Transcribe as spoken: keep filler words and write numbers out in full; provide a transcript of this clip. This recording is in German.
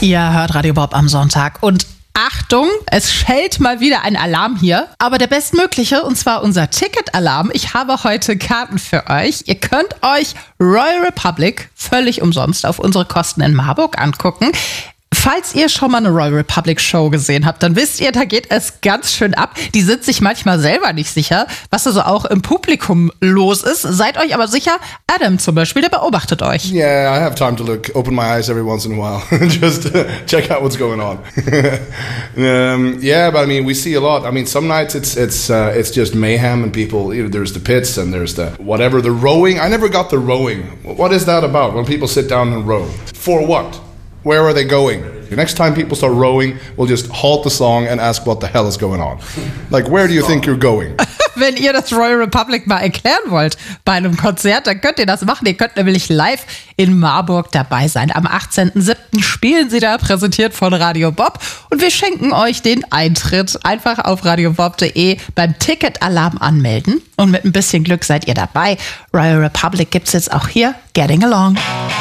Ihr hört Radio Bob am Sonntag und Achtung, es schellt mal wieder ein Alarm hier, aber der bestmögliche, und zwar unser Ticket-Alarm. Ich habe heute Karten für euch. Ihr könnt euch Royal Republic völlig umsonst auf unsere Kosten in Marburg angucken. Falls ihr schon mal eine Royal Republic Show gesehen habt, dann wisst ihr, da geht es ganz schön ab. Die sind sich manchmal selber nicht sicher, was also auch im Publikum los ist. Seid euch aber sicher, Adam zum Beispiel, der beobachtet euch. Yeah, I have time to look, open my eyes every once in a while, just uh, check out what's going on. um, yeah, but I mean, we see a lot. I mean, some nights it's it's uh, it's just mayhem and people. You know, there's the pits and there's the whatever the rowing. I never got the rowing. What is that about? When people sit down and row for what? Where are they going? The next time people start rowing, we'll just halt the song and ask what the hell is going on. Like, where do you think you're going? Wenn ihr das Royal Republic mal erklären wollt bei einem Konzert, dann könnt ihr das machen. Ihr könnt nämlich live in Marburg dabei sein. Am achtzehnten siebten spielen sie da, präsentiert von Radio Bob. Und wir schenken euch den Eintritt. Einfach auf radiobob punkt de beim Ticket-Alarm anmelden. Und mit ein bisschen Glück seid ihr dabei. Royal Republic gibt's jetzt auch hier. Getting Along.